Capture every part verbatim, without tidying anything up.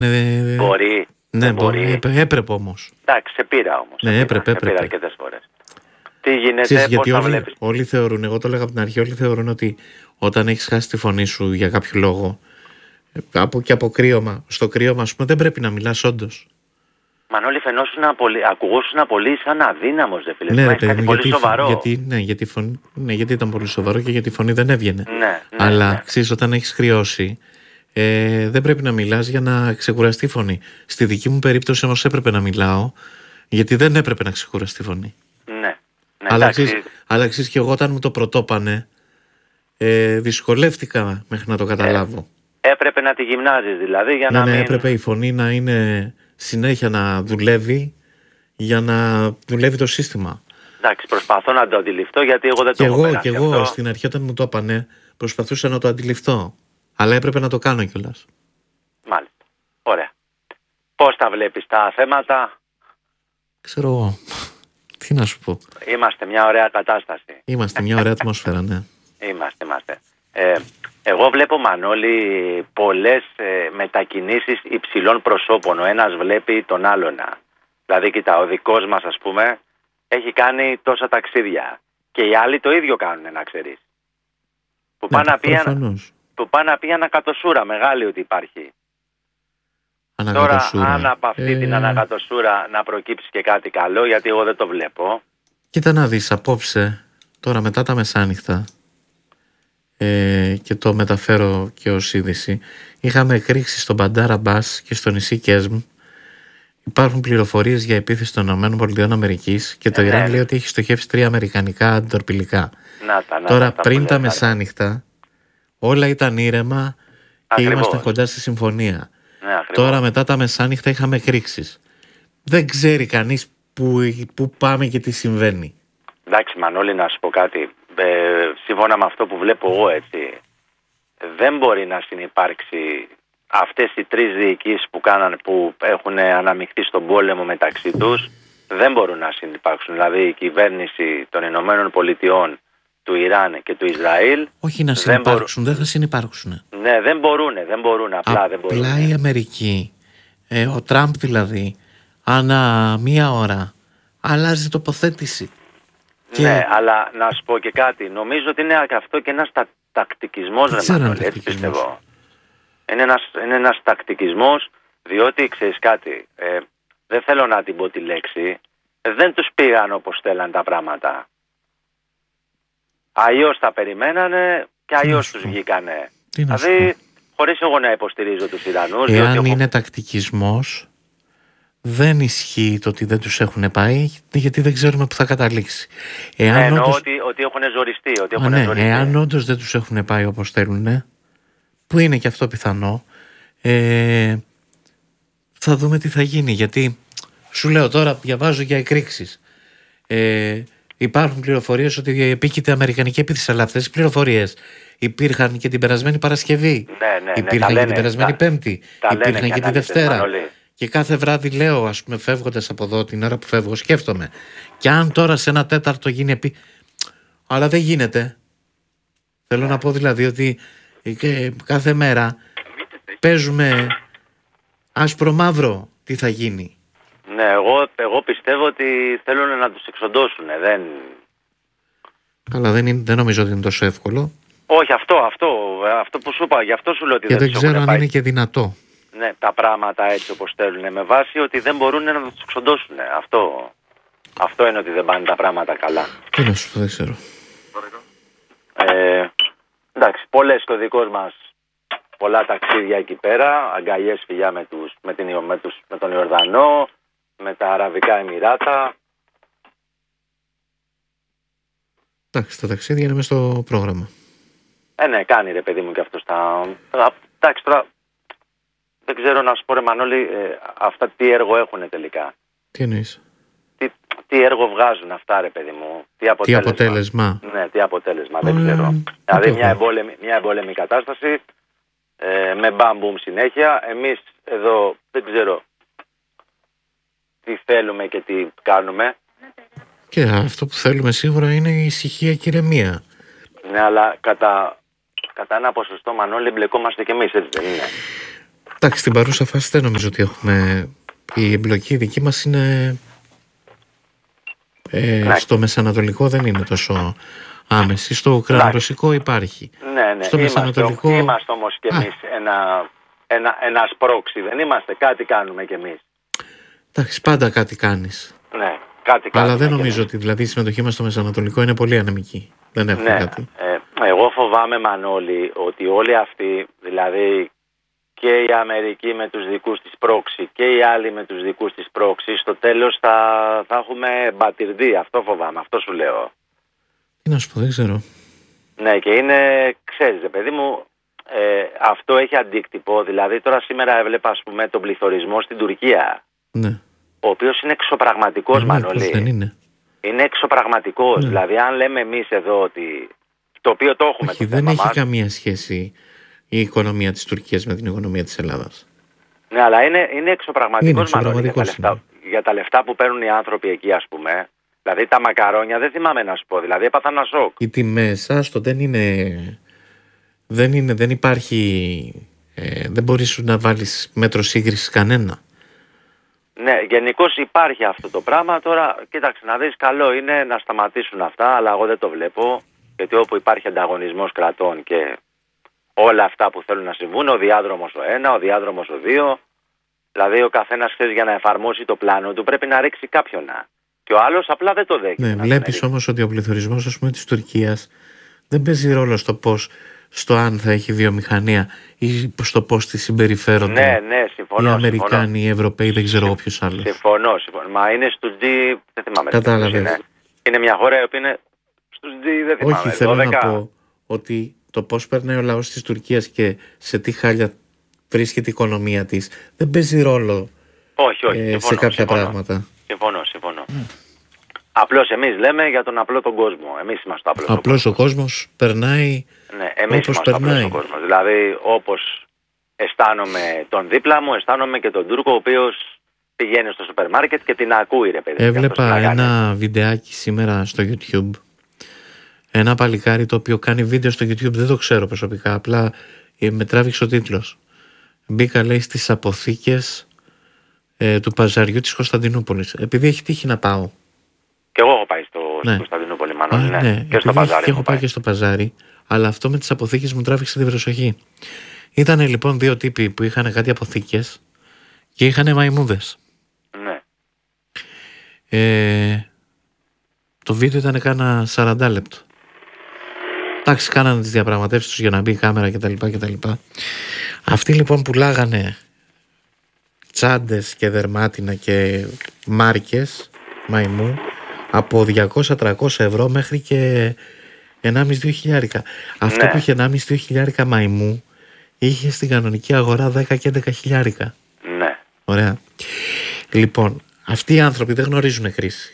Ναι, μπορεί. Ναι, μπορεί. Έπρεπε όμως. Εντάξει, σε πήρα όμως. Ναι, έπρεπε, σε πήρα αρκετές φορές. Τι γίνεται, πώς θα όλοι, βλέπεις. Όλοι θεωρούν, εγώ το έλεγα από την αρχή, όλοι θεωρούν ότι όταν έχεις χάσει τη φωνή σου για κάποιο λόγο, από και από κρύωμα, στο κρύωμα, ας πούμε, δεν πρέπει να μιλάς όντως. Μανώλη, φαινόσουν πολύ, ακουγόσουν πολύ σαν αδύναμος, δε φίλε. Ναι, ρε, κάτι γιατί, πολύ σοβαρό. Γιατί, ναι, γιατί, φωνή, ναι, γιατί ήταν πολύ σοβαρό και γιατί η φωνή δεν έβγαινε. Ναι, ναι, Αλλά ναι. ξέρεις, όταν έχεις κρυώσει, ε, δεν πρέπει να μιλάς για να ξεκουραστεί η φωνή. Στη δική μου περίπτωση όμως έπρεπε να μιλάω, γιατί δεν έπρεπε να ξεκουραστεί η φωνή. Ναι, ναι. Αλλά ξέρεις, αλλά ξέρεις και εγώ όταν μου το πρωτόπανε, ε, δυσκολεύτηκα μέχρι να το καταλάβω. Ε, έπρεπε να τη γυμνάζεις δηλαδή για ναι, να ναι, μην... έπρεπε η φωνή να είναι συνέχεια να δουλεύει για να δουλεύει το σύστημα. Εντάξει, προσπαθώ να το αντιληφθώ γιατί εγώ δεν και το έχω εγώ, περάσει Και εγώ αυτό. στην αρχή όταν μου το έπανε προσπαθούσα να το αντιληφθώ. Αλλά έπρεπε να το κάνω κιόλας. Μάλιστα. Ωραία. Πώς τα βλέπεις τα θέματα? Ξέρω εγώ. Τι να σου πω. Είμαστε μια ωραία κατάσταση. Είμαστε μια ωραία ατμόσφαιρα, ναι. Είμαστε, είμαστε. Ε, εγώ βλέπω, Μανώλη, πολλές ε, μετακινήσεις υψηλών προσώπων. Ο ένας βλέπει τον άλλον. Δηλαδή, κοίτα, ο δικός μας, ας πούμε, έχει κάνει τόσα ταξίδια. Και οι άλλοι το ίδιο κάνουν, να ξέρεις. Που ναι, πάνε να πει ανακατοσούρα μεγάλη ότι υπάρχει. Τώρα, αν από αυτή ε... την ανακατοσούρα να προκύψει και κάτι καλό, γιατί εγώ δεν το βλέπω. Κοίτα να δεις, απόψε, τώρα μετά τα μεσάνυχτα, ε, και το μεταφέρω και ως είδηση, είχαμε εκρήξει στον Μπαντάρα Μπάς και στο νησί Κέσμ. Υπάρχουν πληροφορίες για επίθεση των ΗΠΑ και το ε, Ιράν ναι. λέει ότι έχει στοχεύσει τρία αμερικανικά αντιτορπιλικά. Να τα, να τώρα τα, πριν τα πολύ, μεσάνυχτα όλα ήταν ήρεμα και ακριβώς. Ήμασταν κοντά στη συμφωνία. Ναι, τώρα μετά τα μεσάνυχτα είχαμε εκρήξεις. Δεν ξέρει κανείς που, που πάμε και τι συμβαίνει. Εντάξει, Μανώλη, να σου πω κάτι. Ε, σύμφωνα με αυτό που βλέπω εγώ, έτσι, δεν μπορεί να συνυπάρξει αυτές οι τρεις διοικήσεις που, κάναν, που έχουν αναμειχθεί στον πόλεμο μεταξύ τους, δεν μπορούν να συνυπάρξουν. Δηλαδή η κυβέρνηση των Ηνωμένων Πολιτειών, του Ιράν και του Ισραήλ. Όχι να συνυπάρξουν, δεν, μπορούν... δεν θα συνυπάρξουν. Ναι, δεν μπορούν, δεν μπορούν, απλά απλά δεν μπορούν. Απλά η Αμερική, ε, ο Τραμπ δηλαδή, ανά μία ώρα αλλάζει τοποθέτηση. Και... Ναι, αλλά να σου πω και κάτι. Νομίζω ότι είναι αυτό και ένας τα... τακτικισμός, ρε Μανώλη, έτσι πιστεύω. Είναι ένας, είναι ένας τακτικισμός, διότι ξέρεις κάτι, ε, δεν θέλω να την πω τη λέξη, ε, δεν τους πήγαν όπως θέλαν τα πράγματα. Αλλιώς τα περιμένανε και αλλιώς τους βγήκανε. Δηλαδή, χωρίς εγώ να υποστηρίζω τους Ιρανούς. Εάν διότι είναι έχω... τακτικισμός, δεν ισχύει το ότι δεν τους έχουν πάει, γιατί δεν ξέρουμε που θα καταλήξει. Εάν ναι, εννοώ όντως... ότι, ότι έχουν ζοριστεί. Ότι έχουν ναι, ζοριστεί. Εάν όντως δεν τους έχουν πάει όπως θέλουν, που είναι και αυτό πιθανό, ε, θα δούμε τι θα γίνει. Γιατί σου λέω τώρα, διαβάζω για εκρήξεις. Ε, υπάρχουν πληροφορίες ότι επίκειται αμερικανική επίθεση, αλλά αυτές οι πληροφορίες υπήρχαν και την περασμένη Παρασκευή. Ναι, ναι, υπήρχαν ναι, και την περασμένη τα, Πέμπτη. Τα υπήρχαν και, και τη Δευτέρα. Μανώλη. Και κάθε βράδυ λέω, ας πούμε, φεύγοντας από εδώ, την ώρα που φεύγω, σκέφτομαι. Και αν τώρα σε ένα τέταρτο γίνει επί... Αλλά δεν γίνεται. Θέλω να πω δηλαδή ότι και κάθε μέρα παίζουμε άσπρο μαύρο τι θα γίνει. Ναι, εγώ, εγώ πιστεύω ότι θέλουν να τους εξοντώσουν. Δεν... Αλλά δεν, είναι, δεν νομίζω ότι είναι τόσο εύκολο. Όχι, αυτό, αυτό, αυτό που σου είπα, γι' αυτό σου λέω ότι και δεν, δεν ξέρω αν πάει. είναι και δυνατό. Ναι, τα πράγματα έτσι όπως θέλουν, με βάση ότι δεν μπορούν να τους εξοντώσουν. Αυτό, αυτό είναι ότι δεν πάνε τα πράγματα καλά. Τι να σου πω, δεν ξέρω. Ε, εντάξει, πολλές το δικό μας, πολλά ταξίδια εκεί πέρα, αγκαλιές, φιλιά με, τους, με, την, με, τους, με τον Ιορδανό, με τα Αραβικά Εμιράτα. Εντάξει, τα ταξίδια είναι μέσα στο πρόγραμμα. Ε, ναι, κάνει ρε παιδί μου και αυτό στα... Εντάξει, τώρα δεν ξέρω να σου πω ρε Μανώλη, ε, αυτά τι έργο έχουν τελικά. Τι εννοείς? Τι, τι έργο βγάζουν αυτά ρε παιδί μου, τι αποτέλεσμα. Τι αποτέλεσμα. Ναι, τι αποτέλεσμα, δεν ε, ξέρω. Δηλαδή μια εμπόλεμη, μια εμπόλεμη κατάσταση, ε, με μπαμ-μπουμ συνέχεια. Εμείς εδώ δεν ξέρω τι θέλουμε και τι κάνουμε. Και αυτό που θέλουμε σίγουρα είναι η ησυχία και η ηρεμία. Ναι, αλλά κατά, κατά ένα ποσοστό Μανώλη μπλεκόμαστε κι εμείς, έτσι δεν είναι? Εντάξει, στην παρούσα φάση δεν νομίζω ότι έχουμε. Η εμπλοκή δική μας είναι. Ε, ναι. Στο μεσανατολικό δεν είναι τόσο άμεση. Στο ουκρανο-ρωσικό υπάρχει. Ναι, ναι. Στο είμαστε, μεσανατολικό. Είμαστε όμως κι εμείς ένα, ένα, ένας πρόξι. Δεν είμαστε. Κάτι κάνουμε κι εμείς. Εντάξει, πάντα κάτι κάνεις. Ναι, κάτι κάνουμε. Αλλά δεν νομίζω ότι δηλαδή η συμμετοχή μας στο μεσανατολικό είναι πολύ ανεμική. Δεν έχουμε ναι, κάτι. Ε, εγώ φοβάμαι, Μανώλη, ότι όλοι αυτοί, δηλαδή και η Αμερική με τους δικούς της πρόξι και οι άλλοι με τους δικούς της πρόξι, στο τέλος θα, θα έχουμε μπατυρδί. Αυτό φοβάμαι, αυτό σου λέω. Τι να σου πω, δεν ξέρω. Ναι, και είναι, ξέρεις, παιδί μου, ε, αυτό έχει αντίκτυπο. Δηλαδή τώρα σήμερα έβλεπα, ας πούμε, τον πληθωρισμό στην Τουρκία. Ναι. Ο οποίος είναι εξωπραγματικός, ε, Μανώλη. Δεν είναι. Είναι εξωπραγματικός. Ναι. Δηλαδή, αν λέμε εμείς εδώ ότι. Το οποίο το έχουμε. Όχι, το δεν έχει μας. καμία σχέση η οικονομία της Τουρκίας με την οικονομία της Ελλάδας. Ναι, αλλά είναι, είναι εξωπραγματικός, Μανώλη, για τα, λεφτά, είναι. για τα λεφτά που παίρνουν οι άνθρωποι εκεί, ας πούμε. Δηλαδή τα μακαρόνια δεν θυμάμαι να σου πω. Δηλαδή έπαθα ένα σοκ. Οι τιμές, άστο, δεν είναι. Δεν είναι, δεν υπάρχει. Ε, δεν μπορείς να βάλεις μέτρο σύγκρισης κανένα. Ναι, γενικώς υπάρχει αυτό το πράγμα. Τώρα, κοίταξε να δεις, καλό είναι να σταματήσουν αυτά, αλλά εγώ δεν το βλέπω. Γιατί όπου υπάρχει ανταγωνισμός κρατών και όλα αυτά που θέλουν να συμβούν, ο διάδρομος ο ένα, ο διάδρομος ο δύο, δηλαδή ο καθένας ξέρει για να εφαρμόσει το πλάνο του πρέπει να ρίξει κάποιον. Και ο άλλος απλά δεν το δέχεται. Ναι, βλέπεις όμως ότι ο πληθωρισμός, ας πούμε, της Τουρκίας δεν παίζει ρόλο στο πώς, στο αν θα έχει βιομηχανία ή στο πώς τη συμπεριφέρονται. Ναι, ναι, συμφωνώ. Οι Αμερικάνοι, συμφωνώ. οι Ευρωπαίοι, δεν ξέρω όποιος άλλος. Συμφωνώ, συμφωνώ. Μα είναι στους G, δεν θυμάμαι. Κατάλαβες. Είναι. είναι μια χώρα η οποία είναι στους G, δεν θυμάμαι. Όχι, θέλω δώδεκα. Να πω ότι το πώς περνάει ο λαός της Τουρκίας και σε τι χάλια βρίσκεται η οικονομία της δεν παίζει ρόλο. Όχι, όχι, ε, συμφωνώ, σε κάποια συμφωνώ. πράγματα. Συμφωνώ, συμφωνώ. Mm. Απλώς εμείς λέμε για τον απλό τον κόσμο. Εμείς είμαστε απλός. Απλώς ο κόσμος περνάει ναι, εμείς όπως είμαστε περνάει. Ο κόσμος. Δηλαδή όπως αισθάνομαι τον δίπλα μου, αισθάνομαι και τον Τούρκο ο οποίος πηγαίνει στο σούπερ μάρκετ και την ακούει, ρε παιδί. Έβλεπα ένα βιντεάκι σήμερα στο YouTube. Ένα παλικάρι το οποίο κάνει βίντεο στο YouTube, δεν το ξέρω προσωπικά, απλά με τράβηξε ο τίτλος. Μπήκα, λέει, στις αποθήκες ε, του παζαριού της Κωνσταντινούπολης. Επειδή έχει τύχει να πάω. Και εγώ έχω πάει στο, ναι. στην Κωνσταντινούπολη, μάλλον. Ναι. ναι. Και στο παζάρι. Και έχω πάει και στο παζάρι, αλλά αυτό με τις αποθήκες μου τράβηξε την προσοχή. Ήτανε λοιπόν δύο τύποι που είχαν κάτι αποθήκες και είχαν μαϊμούδες. Ναι. Ε, το βίντεο ήταν κάνα σαράντα λεπτό. Εντάξει, κάνανε τις διαπραγματεύσεις τους για να μπει η κάμερα κτλ. κτλ. Αυτοί λοιπόν πουλάγανε τσάντες και δερμάτινα και μάρκες μαϊμού από διακόσια με τριακόσια ευρώ μέχρι και ενάμιση με δύο χιλιάρικα. Αυτό ναι. που είχε ενάμιση με δύο χιλιάρικα μαϊμού είχε στην κανονική αγορά δέκα και έντεκα χιλιάρικα. Ναι. Ωραία. Λοιπόν, αυτοί οι άνθρωποι δεν γνωρίζουν κρίση.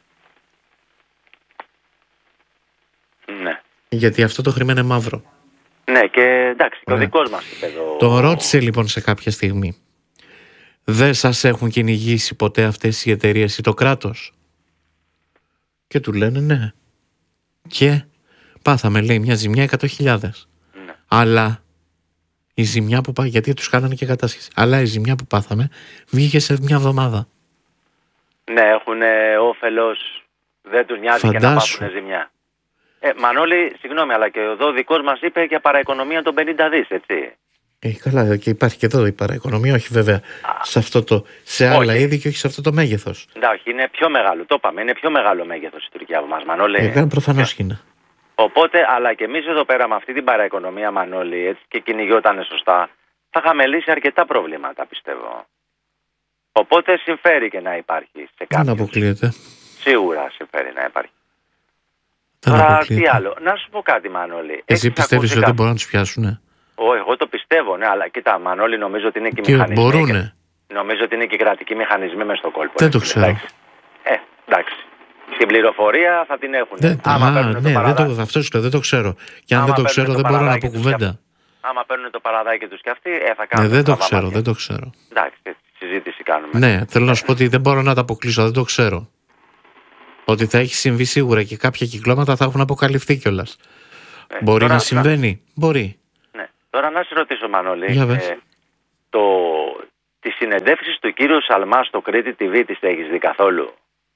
Ναι. Γιατί αυτό το χρήμα είναι μαύρο. Ναι, και εντάξει, και ο δικός μας είπε εδώ. Το ρώτησε λοιπόν σε κάποια στιγμή. Δεν σας έχουν κυνηγήσει ποτέ αυτές οι εταιρείες ή το κράτος? Και του λένε ναι. Και πάθαμε, λέει, μια ζημιά εκατό χιλιάδες. Ναι. Αλλά η ζημιά που πάει, γιατί τους κάνανε και κατάσχεση, αλλά η ζημιά που πάθαμε βγήκε σε μια εβδομάδα. Ναι, έχουν όφελος, δεν τους νοιάζει. Φαντάσου. Και να πάθουν ζημιά. Ε, Μανώλη, συγγνώμη, αλλά και εδώ ο δικός μας είπε για παραοικονομία των πενήντα δις, έτσι. Ε, καλά, και υπάρχει και εδώ η παραοικονομία, όχι βέβαια Α, σε, αυτό το, σε άλλα είδη και όχι σε αυτό το μέγεθος. Εντάξει, είναι πιο μεγάλο, το είπαμε, είναι πιο μεγάλο μέγεθος η Τουρκία από μας, Μανώλη. Ε, προφανώς είναι. Οπότε, αλλά και εμείς εδώ πέρα με αυτή την παραοικονομία, Μανώλη, έτσι, και κυνηγιόταν σωστά, θα είχαμε λύσει αρκετά προβλήματα, πιστεύω. Οπότε συμφέρει και να υπάρχει σε κάποιους. Δεν αποκλείεται. Σίγουρα συμφέρει να υπάρχει. Δεν Τώρα, αποκλείεται. τι άλλο. Να σου πω κάτι, Μανώλη. Εσύ πιστεύεις ότι δεν μπορούν να τους πιάσουνε? Όχι, εγώ το πιστεύω, ναι, αλλά κοίτα, Μανώλη, νομίζω ότι είναι και, και μηχανισμοί. Μπορούνε. Και, νομίζω ότι είναι και κρατικοί μηχανισμοί μες στο κόλπο. Δεν το ξέρω. Εντάξει. Ε, εντάξει. Την πληροφορία θα την έχουν. Δεν, άμα α, ναι, το δεν το, αυτό σου λέω, δεν το ξέρω. Και αν άμα δεν το ξέρω, δεν μπορώ να πω κουβέντα. Άμα παίρνουν το παραδάκι τους και αυτοί, ε, θα κάνουν. Ναι, δεν το ξέρω, δεν το ξέρω. Εντάξει, συζήτηση κάνουμε. Ναι, θέλω να σου πω ότι δεν μπορώ να τα αποκλείσω, δεν το ξέρω. Ότι θα έχει συμβεί σίγουρα και κάποια κυκλώματα θα έχουν αποκαλυφθεί κιόλας. Ε, Μπορεί τώρα, να συμβαίνει, τώρα... μπορεί. Ναι. Τώρα να σε ρωτήσω, Μανώλη. Για ε, το, τις συνεντεύξεις του κύριου Σαλμά στο Κρήτη τι βι τις έχεις δει καθόλου?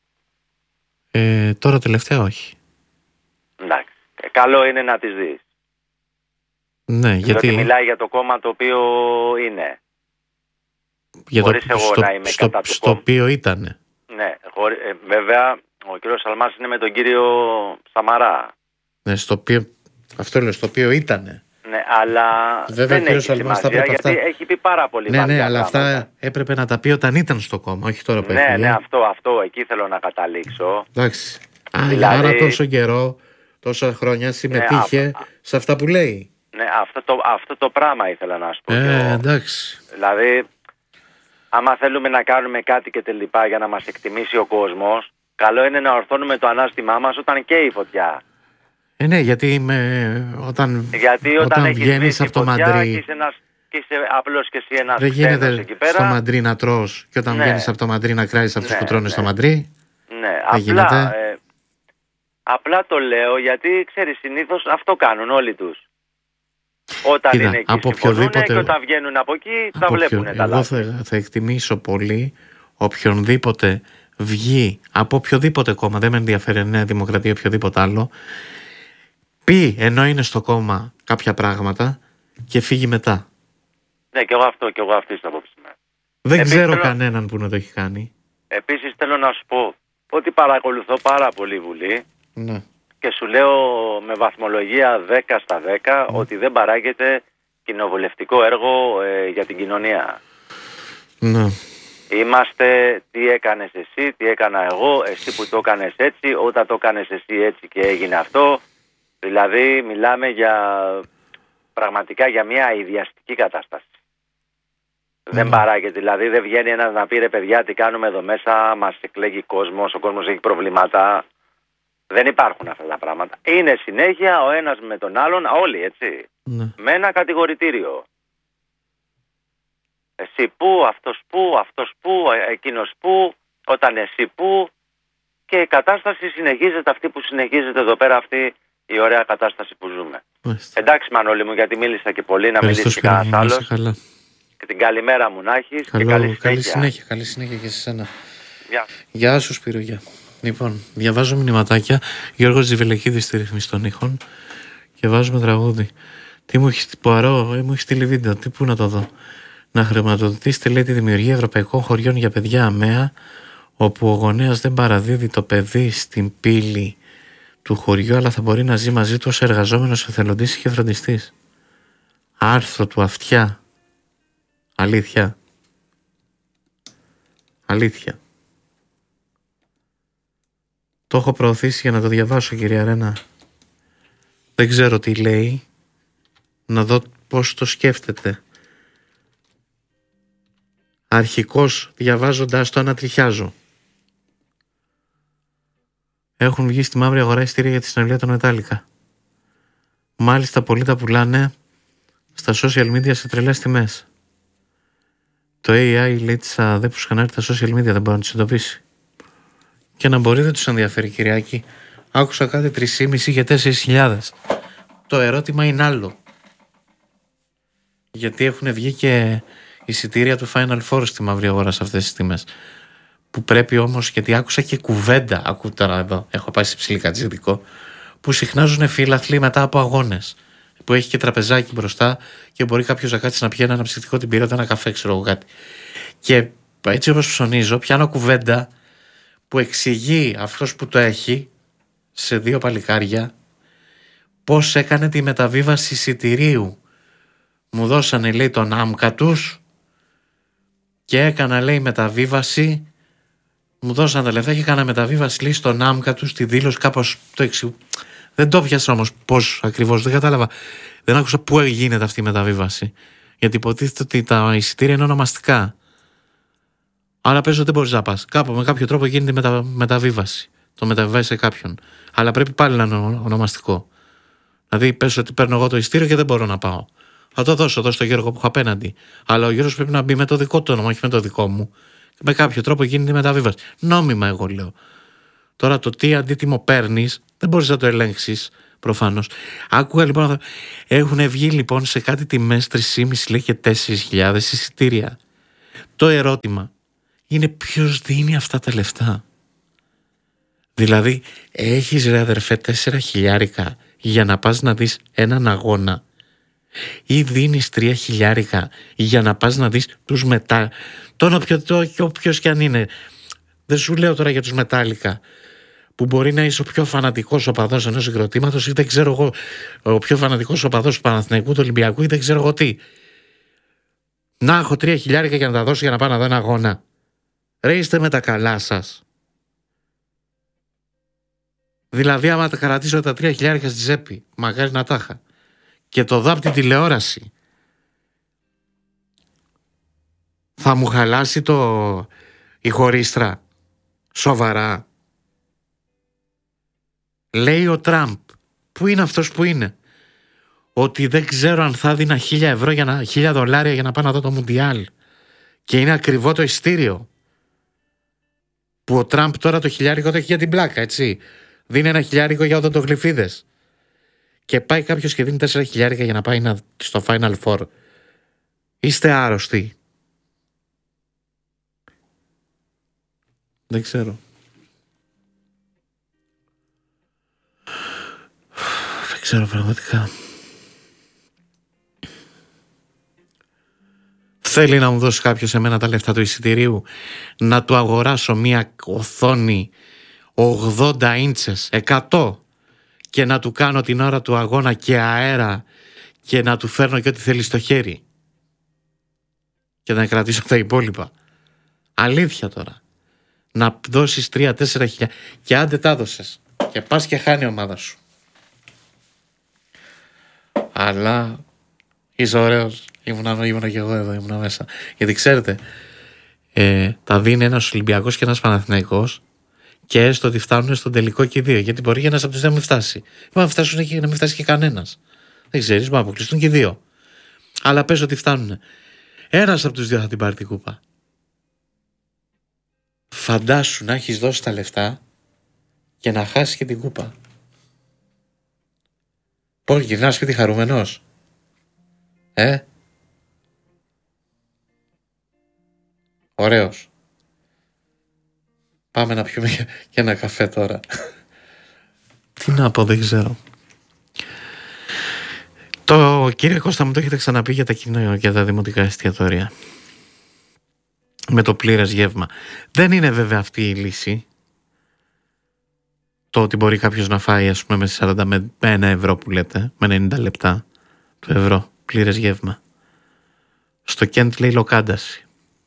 Ε, τώρα τελευταία όχι. Εντάξει. Ε, καλό είναι να τις δεις. Ναι, γιατί... Διότι μιλάει για το κόμμα το οποίο είναι. Για χωρίς το, εγώ στο, να είμαι στο, κατά του στο κόμμα. οποίο ήτανε. Ναι, χωρί, ε, βέβαια ο κύριος Σαλμάς είναι με τον κύριο Σαμαρά. Ναι, στο οποίο, αυτό λέω, στο οποίο ήτανε. Ναι, αλλά βέβαια, δεν έχει Σαλμάς σημασία γιατί αυτά... έχει πει πάρα πολύ ναι, βαριά ναι, αλλά πράγματα. αυτά έπρεπε να τα πει όταν ήταν στο κόμμα, όχι τώρα που Ναι, έφυγε. ναι, αυτό, αυτό, εκεί θέλω να καταλήξω. Εντάξει. Α, Δηλαδή... άρα τόσο καιρό, τόσα χρόνια συμμετείχε ναι, σε αυτά που λέει. Ναι, αυτό το, αυτό το πράγμα ήθελα να σου πω. Ε, εντάξει. Δηλαδή, άμα θέλουμε να κάνουμε κάτι και τελικά για να μας εκτιμήσει ο κόσμος, καλό είναι να ορθώνουμε το ανάστημά μας όταν καίει η φωτιά. Ε, ναι, γιατί με, όταν, γιατί όταν, όταν έχεις βγαίνεις από το Μαντρί... Και είσαι, ένας, και είσαι απλώς και εσύ ένας δεν γίνεται εκεί πέρα, στο Μαντρί να τρως και όταν ναι, βγαίνεις από το Μαντρί να κράζεις αυτούς ναι, που τρώνε ναι, στο Μαντρί. Ναι, απλά, ε, απλά το λέω γιατί ξέρεις συνήθως αυτό κάνουν όλοι τους. Όταν Κοίτα, είναι εκεί από οποιοδήποτε... και όταν βγαίνουν από εκεί τα βλέπουν τα Εγώ λάθη. θα, θα εκτιμήσω πολύ οποιονδήποτε βγει από οποιοδήποτε κόμμα, δεν με ενδιαφέρει Νέα Δημοκρατία ή οποιοδήποτε άλλο, πει ενώ είναι στο κόμμα κάποια πράγματα και φύγει μετά. Ναι, και εγώ αυτό, και εγώ αυτή την απόψη. Δεν Επίσης, ξέρω θέλω... κανέναν που να το έχει κάνει. Επίσης θέλω να σου πω ότι παρακολουθώ πάρα πολύ Βουλή. Ναι. Και σου λέω με βαθμολογία δέκα στα δέκα mm. ότι δεν παράγεται κοινοβουλευτικό έργο ε, για την κοινωνία. Ναι. Είμαστε τι έκανες εσύ, τι έκανα εγώ, εσύ που το έκανες έτσι, όταν το έκανες εσύ έτσι και έγινε αυτό. Δηλαδή μιλάμε για πραγματικά για μια ιδιαστική κατάσταση. Mm. Δεν παράγεται, δηλαδή δεν βγαίνει ένας να πει ρε παιδιά τι κάνουμε εδώ μέσα, μας εκλέγει κόσμος, ο κόσμος έχει προβλήματα. Δεν υπάρχουν αυτά τα πράγματα. Είναι συνέχεια ο ένας με τον άλλον, όλοι έτσι. Ναι. Με ένα κατηγορητήριο. Εσύ που, αυτός που, αυτός που, εκείνος που, όταν εσύ που. Και η κατάσταση συνεχίζεται αυτή που συνεχίζεται εδώ πέρα, αυτή η ωραία κατάσταση που ζούμε. Μάλιστα. Εντάξει Μανώλη μου, γιατί μίλησα και πολύ, να μιλήσει και κανένας άλλος. Και την καλημέρα μου να έχεις. Καλό, και καλή συνέχεια. Καλή συνέχεια, καλή συνέχεια και σε σένα. Γεια, Γεια σου Σπύρο, γεια. Λοιπόν, διαβάζω μηνυματάκια. Γιώργος Τζιβελεκίδης στη ρυθμίση των ήχων και βάζουμε τραγούδι. Τι μου έχει Ποαρό, ε, μου έχει στείλει βίντεο. Τι πού να το δω. Να χρηματοδοτήσετε, λέει, τη δημιουργία ευρωπαϊκών χωριών για παιδιά αμαία, όπου ο γονέας δεν παραδίδει το παιδί στην πύλη του χωριού, αλλά θα μπορεί να ζει μαζί του ως εργαζόμενος εθελοντής και φροντιστής. Άρθρο του Αυτιά. Αλήθεια. Αλήθεια. Το έχω προωθήσει για να το διαβάσω, κυρία Ρένα. Δεν ξέρω τι λέει. Να δω πώς το σκέφτεται. Αρχικώς διαβάζοντας το ανατριχιάζω. Έχουν βγει στη μαύρη αγορά εισιτήρια για τη συναυλία των Μετάλλικα. Μάλιστα πολλοί τα πουλάνε στα social media σε τρελές τιμές. Το έι άι λέει τις ΑΔΕ που σκανάρει τα social media, δεν μπορεί να τις εντοπίσει. Και να μπορεί δεν τους ενδιαφέρει, Κυριάκη. Άκουσα κάτι τρεις και μισή για τέσσερις χιλιάδες. Το ερώτημα είναι άλλο. Γιατί έχουν βγει και εισιτήρια του Final Four στη μαύρη αγορά σε αυτές τις τιμές. Που πρέπει όμως, γιατί άκουσα και κουβέντα, ακούω τώρα εδώ, έχω πάει σε ψηλή κατζίδικο, που συχνάζουν φίλαθλοι μετά από αγώνες. Που έχει και τραπεζάκι μπροστά και μπορεί κάποιος να κάτσει να πιει ένα αναψυκτικό την πυρότητα, ένα καφέ, ξέρω εγώ κάτι. Και έτσι όπως ψωνίζω, πιάνω κουβέντα που εξηγεί αυτός που το έχει σε δύο παλικάρια πώς έκανε τη μεταβίβαση εισιτηρίου. Μου δώσανε, λέει, τον άμκα τους και έκανα, λέει, μεταβίβαση. Μου δώσανε τα λεφτά και έκανα μεταβίβαση, λέει, στον άμκα τους, τη δήλωση, κάπως το εξηγού. Δεν το πιάσα όμως πώς ακριβώς, δεν κατάλαβα. Δεν άκουσα πού γίνεται αυτή η μεταβίβαση. Γιατί υποτίθεται ότι τα εισιτήρια είναι ονομαστικά. Άρα πες ότι δεν μπορείς να πας. Κάπου με κάποιο τρόπο γίνεται η μετα... μεταβίβαση. Το μεταβιβάζει σε κάποιον. Αλλά πρέπει πάλι να είναι ονομαστικό. Δηλαδή πες ότι παίρνω εγώ το εισιτήριο και δεν μπορώ να πάω. Θα το δώσω εδώ στο Γιώργο που έχω απέναντι. Αλλά ο Γιώργος πρέπει να μπει με το δικό του όνομα, όχι με το δικό μου. Με κάποιο τρόπο γίνεται η μεταβίβαση. Νόμιμα, εγώ λέω. Τώρα το τι αντίτιμο παίρνεις δεν μπορείς να το ελέγξεις. προφανώς. Άκουγα λοιπόν, έχουν βγει λοιπόν σε κάτι τιμές τρεις και μισό λέει και τέσσερις χιλιάδες εισιτήρια. Το ερώτημα είναι ποιος δίνει αυτά τα λεφτά. Δηλαδή έχεις ρε αδερφέ τέσσερα χιλιάρικα για να πας να δεις έναν αγώνα ή δίνεις τρία χιλιάρικα για να πας να δεις τους μετά, τον οποιο, το, όποιος και αν είναι. Δεν σου λέω τώρα για τους μετάλλικα που μπορεί να είσαι ο πιο φανατικός οπαδός ενός συγκροτήματος ή δεν ξέρω εγώ, ο πιο φανατικός οπαδός του Παναθηναϊκού, του Ολυμπιακού ή δεν ξέρω εγώ τι. Να έχω τρία χιλιάρικα για να τα δώσω για να πάω να δω ένα αγώνα. Ρε είστε με τα καλά σας. Δηλαδή άμα τα κρατήσω τα τρία χιλιάρικα στη τσέπη, μακάρι να τα είχα, και το δω από την τηλεόραση, θα μου χαλάσει το η χωρίστρα. Σοβαρά. Λέει ο Τραμπ, που είναι αυτός που είναι, ότι δεν ξέρω αν θα δίνα χίλια ευρώ για να, χίλια δολάρια για να πάω να δω το Μουντιάλ, και είναι ακριβό το ειστήριο, που ο Τραμπ τώρα το χιλιάρικο το έχει για την πλάκα, έτσι. Δίνει ένα χιλιάρικο για οδοντογλυφίδες και πάει κάποιος και δίνει τέσσερα χιλιάρικα για να πάει να, στο Final Four. Είστε άρρωστοι. Δεν ξέρω. Δεν ξέρω πραγματικά. Θέλει να μου δώσει κάποιος εμένα τα λεφτά του εισιτηρίου, να του αγοράσω μια οθόνη ογδόντα ίντσες, εκατό, και να του κάνω την ώρα του αγώνα και αέρα και να του φέρνω και ό,τι θέλει στο χέρι και να κρατήσω τα υπόλοιπα. Αλήθεια τώρα. Να δώσεις τρία τέσσερα χιλιά και άντε τα δώσες και πας και χάνει η ομάδα σου. Αλλά είσαι ωραίος. Ήμουνα, ήμουνα και εγώ εδώ, ήμουνα μέσα. Γιατί ξέρετε, ε, τα δίνει ένας Ολυμπιακός και ένας Παναθηναϊκός, και έστω ότι φτάνουν στον τελικό και οι δύο. Γιατί μπορεί και ένας από τους δύο να μην φτάσει. Μπορεί να φτάσουν και να μην φτάσει και κανένας. Δεν ξέρεις, μπορεί να αποκλειστούν και οι δύο. Αλλά πες ότι φτάνουν. Ένας από τους δύο θα την πάρει την κούπα. Φαντάσου να έχεις δώσει τα λεφτά και να χάσεις και την κούπα. Πώς γυρνάς σπίτι χαρούμενος? Ε? Ωραίος. Πάμε να πιούμε για, για ένα καφέ τώρα. Τι να πω, δεν ξέρω. Το κύριε Κώστα μου το έχετε ξαναπεί για τα κοινό, για τα δημοτικά εστιατόρια. Με το πλήρες γεύμα. Δεν είναι βέβαια αυτή η λύση. Το ότι μπορεί κάποιος να φάει, ας πούμε, με σαράντα με ένα ευρώ που λέτε, με ενενήντα λεπτά το ευρώ, πλήρες γεύμα. Στο Κέντ λέει λοκάνταση.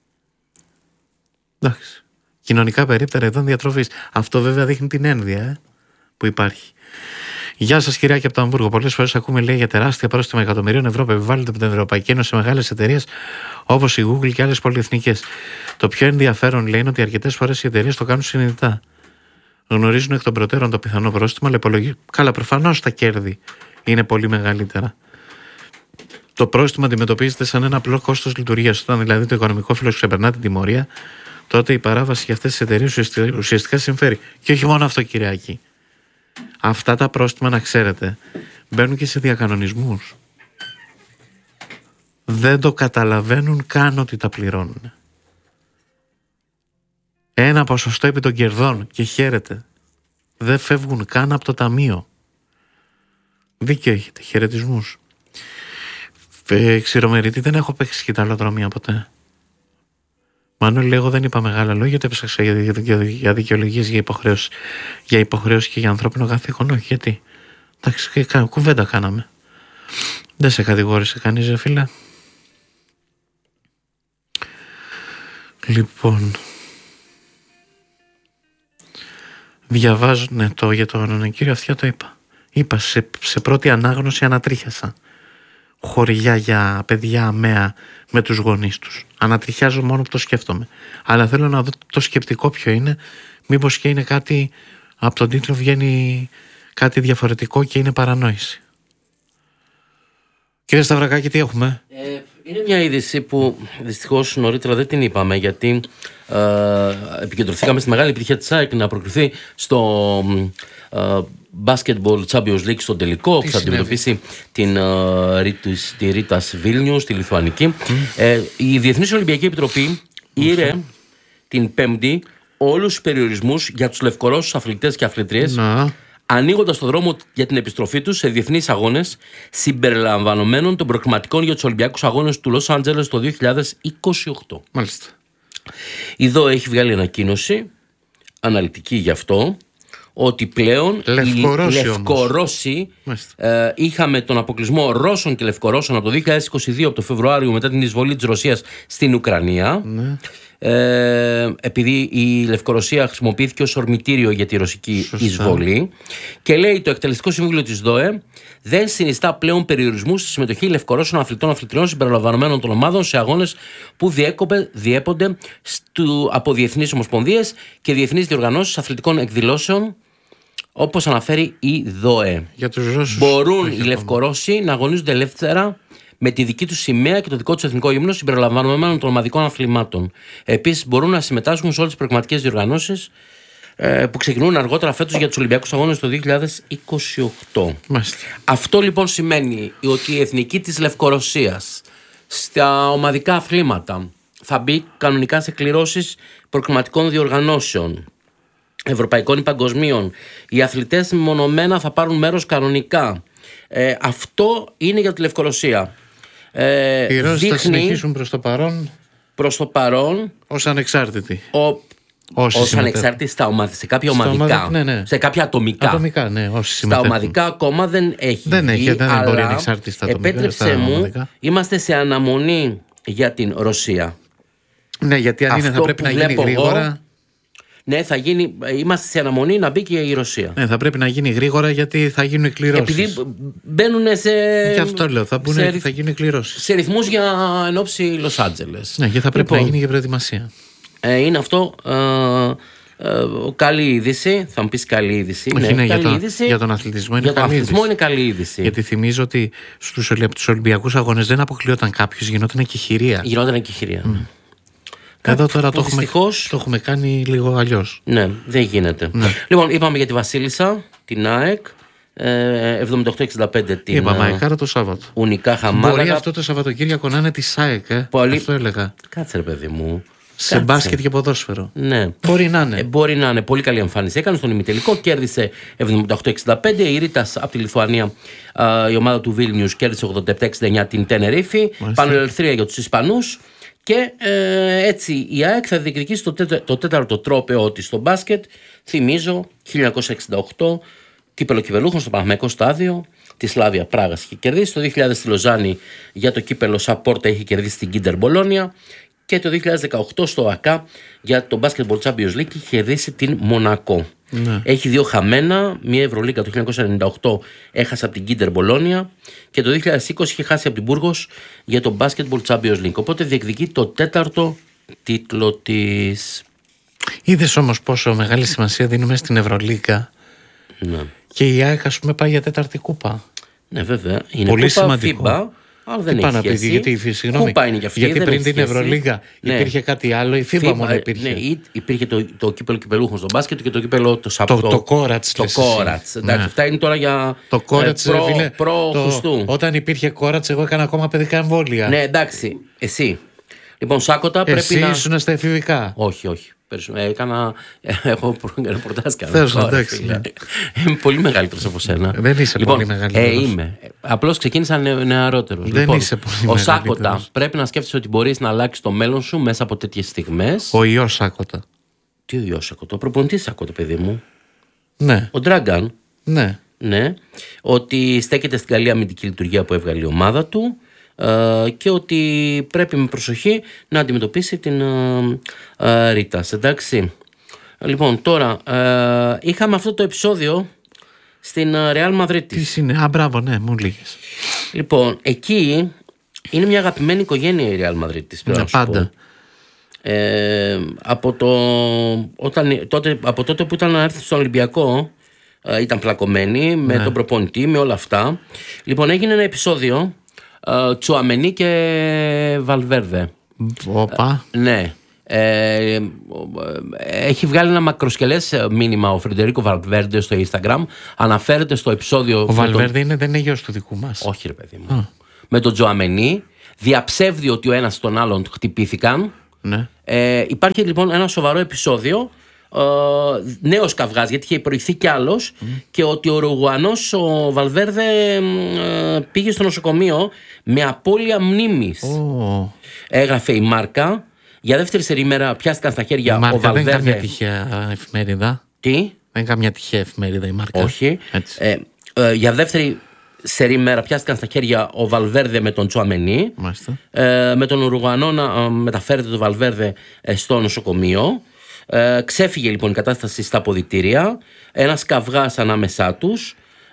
Εντάξει. Κοινωνικά περίπτερα εδώ διατροφής. Αυτό βέβαια δείχνει την ένδυα ε, που υπάρχει. Γεια σας, κυριάκη από το Αμβούργο. Πολλές φορές ακούμε, λέει, για τεράστια πρόστιμα εκατομμυρίων ευρώ που επιβάλλονται από την Ευρωπαϊκή Ένωση σε μεγάλες εταιρείες όπως η Google και άλλες πολυεθνικές. Το πιο ενδιαφέρον, λέει, είναι ότι αρκετές φορές οι εταιρείες το κάνουν συνειδητά. Γνωρίζουν εκ των προτέρων το πιθανό πρόστιμο, αλλά υπολογίζουν. Καλά, προφανώς τα κέρδη είναι πολύ μεγαλύτερα. Το πρόστιμο αντιμετωπίζεται σαν ένα απλό κόστος λειτουργίας. Όταν δηλαδή το οικονομικό φύλλο ξεπερνά την τιμωρία, τότε η παράβαση για αυτές τις εταιρείες ουσιαστικά συμφέρει. Και όχι μόνο αυτό, κυριάκη. Αυτά τα πρόστιμα, να ξέρετε, μπαίνουν και σε διακανονισμούς. Δεν το καταλαβαίνουν καν ότι τα πληρώνουν. Ένα ποσοστό επί των κερδών και χαίρετε. Δεν φεύγουν καν από το ταμείο. Δίκιο έχετε, χαιρετισμούς. Ε, Ξηρομερίτη, δεν έχω παίξει σκηταλοδρομία ποτέ. Μάνου, λέγω, δεν είπα μεγάλα λόγια, ούτε έψαξα για, για, για, για δικαιολογίες, για υποχρέωση, για υποχρέωση και για ανθρώπινο καθήκον. Όχι, γιατί. Εντάξει, κουβέντα κάναμε. Δεν σε κατηγόρησε κανείς, ρε φίλε. Λοιπόν, διαβάζω, ναι, το για τον κύριο Αυτιά το είπα. Είπα, σε, σε πρώτη ανάγνωση ανατρίχιασα. Χωριά για παιδιά αμαία με τους γονείς τους. Ανατριχιάζω μόνο που το σκέφτομαι. Αλλά θέλω να δω το σκεπτικό ποιο είναι. Μήπως και είναι κάτι, από τον τίτλο βγαίνει κάτι διαφορετικό και είναι παρανόηση. Κύριε Σταυρακάκη, τι έχουμε? Ε, Είναι μια είδηση που δυστυχώς νωρίτερα δεν την είπαμε, γιατί ε, επικεντρωθήκαμε στη μεγάλη επιτυχία της ΑΕΚ να προκριθεί στο ε, Basketball Champions League στον τελικό, που θα αντιμετωπίσει την uh, Ρίτας Βίλνιους, τη Λιθουανική. Mm. Ε, η Διεθνής Ολυμπιακή Επιτροπή ήρε mm. την Πέμπτη όλους τους περιορισμούς για τους λευκορώσους αθλητές και αθλητρίες, mm. ανοίγοντας το δρόμο για την επιστροφή τους σε διεθνείς αγώνες, συμπεριλαμβανομένων των προκριματικών για τους Ολυμπιακούς Αγώνες του Λος Άντζελες το δύο χιλιάδες είκοσι οκτώ. Μάλιστα. Η ΔΟΕ έχει βγάλει ανακοίνωση αναλυτική γι' αυτό, ότι πλέον Λευκορώσοι οι Λευκορώσοι ε, είχαμε τον αποκλεισμό Ρώσων και Λευκορώσων από το δύο χιλιάδες είκοσι δύο, από το Φεβρουάριο, μετά την εισβολή της Ρωσίας στην Ουκρανία. Ναι. Ε, επειδή η Λευκορωσία χρησιμοποιήθηκε ως ορμητήριο για τη ρωσική Σωστά. εισβολή. Και λέει το εκτελεστικό συμβούλιο της ΔΟΕ δεν συνιστά πλέον περιορισμούς στη συμμετοχή Λευκορώσων αθλητών αθλητριών συμπεριλαμβανομένων των ομάδων σε αγώνες που διέκοπε, διέπονται στου, από διεθνείς ομοσπονδίες και διεθνείς διοργανώσεις αθλητικών εκδηλώσεων, όπως αναφέρει η ΔΟΕ. Για τους Ρώσους μπορούν οι Λευκορώσοι να αγωνίζονται ελεύθερα με τη δική του σημαία και το δικό του εθνικό ύμνο συμπεριλαμβανομένων των ομαδικών αθλημάτων. Επίσης, μπορούν να συμμετάσχουν σε όλες τις προγραμματικές διοργανώσεις ε, που ξεκινούν αργότερα φέτος για τους Ολυμπιακούς Αγώνες το δύο χιλιάδες είκοσι οκτώ. Μάλιστα. Αυτό λοιπόν σημαίνει ότι η εθνική της Λευκορωσίας στα ομαδικά αθλήματα θα μπει κανονικά σε κληρώσεις προγραμματικών διοργανώσεων ευρωπαϊκών ή παγκοσμίων. Οι αθλητές μονομένα θα πάρουν μέρος κανονικά. Ε, αυτό είναι για τη Λευκορωσία. Ε, Οι Ρώσοι θα συνεχίσουν προς το παρόν. Προς το παρόν. Ως ανεξάρτητοι. Ο, ως ανεξάρτητοι στα ομάδια, σε κάποια στα ομαδικά. Ομαδι... Ναι, ναι. Σε κάποια ατομικά. Ατομικά, ναι, όσοι στα ομαδικά ακόμα δεν έχει. Δεν έχει, δεν αλλά μπορεί ανεξάρτητη στα ατομικά. Επέτρεψε μου, ομαδικά. Είμαστε σε αναμονή για την Ρωσία. Ναι, γιατί αν είναι θα πρέπει να γίνει γρήγορα. Εγώ, ναι, θα γίνει, είμαστε σε αναμονή να μπει και η Ρωσία. Ναι, θα πρέπει να γίνει γρήγορα γιατί θα γίνουν κληρώσεις. Επειδή μπαίνουν σε. Και αυτό λέω, θα, μπουν, σε, θα γίνουν κληρώσεις. Σε ρυθμούς για ενόψει Λος Άντζελες. Ναι, και θα πρέπει λοιπόν, να γίνει για προετοιμασία. Ε, είναι αυτό. Ε, ε, καλή είδηση. Θα μου πεις καλή είδηση. Όχι, ναι, ναι, καλή για, είδηση. Το, για τον αθλητισμό είναι για καλή τον αθλητισμό είδηση. είναι καλή είδηση. Γιατί θυμίζω ότι στους Ολυμπιακούς Αγώνες δεν αποκλείονταν κάποιος, γινόταν και χειρία. Γινόταν και χειρία. Mm. Εδώ τώρα το έχουμε, δυστυχώς... το έχουμε κάνει λίγο αλλιώς. Ναι, δεν γίνεται. Ναι. Λοιπόν, είπαμε για τη Βασίλισσα, την ΑΕΚ, εβδομήντα οκτώ εξήντα πέντε την. Είπαμε, Αϊκάρα το Σάββατο. Ουνικά Χαμάλαγα. Μπορεί αυτό το Σαββατοκύριακο να είναι τη ΑΕΚ, ε? Πολύ... Αυτό έλεγα. Κάτσε ρε παιδί μου. Σε Κάτσε. Μπάσκετ και ποδόσφαιρο. Ναι. Μπορεί να είναι. Ε, μπορεί να είναι. Πολύ καλή εμφάνιση έκανε στον ημιτελικό. Κέρδισε εβδομήντα οκτώ εξήντα πέντε. Η Ρίτας από τη Λιθουανία, η ομάδα του Βίλνιους, κέρδισε ογδόντα επτά εξήντα εννιά την Τενερίφη. Πανελευθερία για τους Ισπανούς. Και ε, έτσι η ΑΕΚ θα διεκδικήσει το, τέτα, το τέταρτο τρόπαιο της στο μπάσκετ. Θυμίζω χίλια εννιακόσια εξήντα οκτώ, κύπελο κυπελούχων στο Παναθηναϊκό στάδιο. Τη Σλάβια Πράγας είχε κερδίσει. Το δύο χιλιάδες στη Λοζάνη για το κύπελο Σαπόρτα είχε κερδίσει την Κίντερ Μπολόνια. Και το δύο χιλιάδες δεκαοκτώ στο ΑΚΑ για το Basketball Champions League είχε κερδίσει την Μονακό. Ναι. Έχει δύο χαμένα. Μία Ευρωλίγκα το χίλια εννιακόσια ενενήντα οκτώ έχασε από την Κίντερ Μπολόνια και το δύο χιλιάδες είκοσι είχε χάσει από την Μπούργος για το Basketball Champions League. Οπότε διεκδικεί το τέταρτο τίτλο της. Είδες όμως πόσο μεγάλη σημασία δίνουμε στην Ευρωλίγκα. Ναι. Και η ΑΕΚ, ας πούμε, πάει για τέταρτη κούπα. Ναι, βέβαια. Είναι πολύ κούπα σημαντικό. φίμπα. Αλλά δεν έχει πει, γιατί, συγγνώμη, είναι και αυτή, γιατί πριν την σχέση. Ευρωλίγκα ναι. υπήρχε κάτι άλλο, η φίμπα μόνο υπήρχε. Ναι, υπήρχε το, το κύπελο κυπελούχων στο μπάσκετ και το κύπελο το Σαπτό. Το, το κόρατς. Το κόρατς. Εντάξει, ναι. Αυτά είναι τώρα για το κόρατς, ε, προ, φίλε, προ το, Χριστού. Όταν υπήρχε κόρατς, εγώ έκανα ακόμα παιδικά εμβόλια. Ναι, εντάξει, εσύ. Λοιπόν, Σάκοτα πρέπει εσύ να. Εσύ ήσουν στα εφηβικά. Όχι, όχι. Έκανα. Έχω ρεπορτάζ και άλλο. Εντάξει. Ναι. Είμαι πολύ μεγαλύτερος από σένα. Δεν είσαι λοιπόν, πολύ μεγαλύτερος. Ε, είμαι. Απλώς ξεκίνησα νεαρότερος. Δεν λοιπόν, είσαι πολύ ο μεγαλύτερος. Σάκοτα πρέπει να σκέφτεσαι ότι μπορείς να αλλάξεις το μέλλον σου μέσα από τέτοιες στιγμές. Ο ιός Σάκοτα. Τι ο ιός Σάκοτα, ο προπονητής Σάκοτα, παιδί μου. Ναι. Ο Ντράγκαν. Ναι. Ναι. Ότι στέκεται στην καλή αμυντική λειτουργία που έβγαλε η ομάδα του. Και ότι πρέπει με προσοχή να αντιμετωπίσει την uh, Ρίτας, εντάξει. Λοιπόν, τώρα uh, είχαμε αυτό το επεισόδιο στην Ρεάλ Μαδρίτης. Τι είναι, α, μπράβο, ναι, μου λίγες. Λοιπόν, εκεί είναι μια αγαπημένη οικογένεια η Ρεάλ Μαδρίτης. Ναι, πάντα. Ε, από, το, όταν, τότε, από τότε που ήταν να έρθει στον Ολυμπιακό, uh, ήταν πλακωμένη με ναι. τον προπονητή, με όλα αυτά. Λοιπόν, έγινε ένα επεισόδιο ε, Τσουαμενί και Βαλβέρδε. Οπα. Ε, ναι. Ε, έχει βγάλει ένα μακροσκελές μήνυμα ο Φρεντερίκο Βαλβέρντε στο Instagram. Αναφέρεται στο επεισόδιο. Ο Βαλβέρντε τον... είναι, δεν είναι γιος του δικού μας. Όχι, ρε παιδί μου. Α. Με τον Τζοαμενί. Διαψεύδει ότι ο ένας τον άλλον χτυπήθηκαν. Ναι. Ε, υπάρχει λοιπόν ένα σοβαρό επεισόδιο. Ε, νέος καυγάς, γιατί είχε προηγηθεί κι άλλος, mm. και ότι ο Ουρουγουανός ο Βαλβέρδε ε, πήγε στο νοσοκομείο με απώλεια μνήμης. Oh. Έγραφε η Μάρκα. Για δεύτερη σερή ημέρα πιάστηκαν στα χέρια η Μάρκα, ο Βαλβέρδε. Δεν είναι καμιά τυχαία εφημερίδα. Τι? Δεν είναι καμιά τυχαία εφημερίδα η Μάρκα. Όχι. Ε, ε, για δεύτερη σερή ημέρα πιάστηκαν στα χέρια ο Βαλβέρδε με τον Τσουαμενί. Ε, με τον Ουρουγουανό να ε, μεταφέρεται το Βαλβέρδε ε, στο νοσοκομείο. Ε, ξέφυγε λοιπόν η κατάσταση στα αποδυτήρια. Ένας καυγάς ανάμεσά τους.